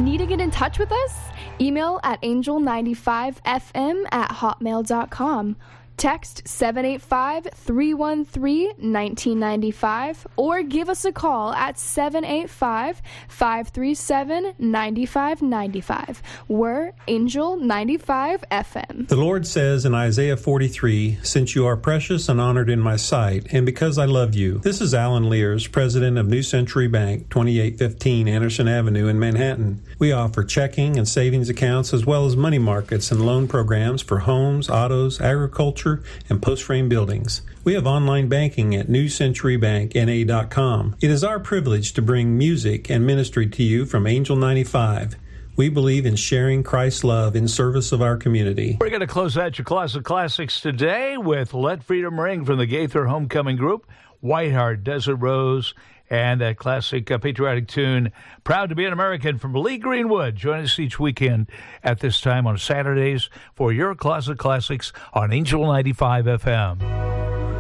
Need to get in touch with us? Email at angel95fm@hotmail.com. Text 785-313-1995 or give us a call at 785-537-9595. We're Angel 95 FM. The Lord says in Isaiah 43, "Since you are precious and honored in my sight, and because I love you." This is Alan Lears, president of New Century Bank, 2815 Anderson Avenue in Manhattan. We offer checking and savings accounts as well as money markets and loan programs for homes, autos, agriculture, and post-frame buildings. We have online banking at newcenturybankna.com. It is our privilege to bring music and ministry to you from Angel 95. We believe in sharing Christ's love in service of our community. We're going to close out your Classic Classics today with Let Freedom Ring from the Gaither Homecoming Group, White Heart, Desert Rose, and that classic patriotic tune, Proud to be an American, from Lee Greenwood. Join us each weekend at this time on Saturdays for your Classic Classics on Angel 95 FM.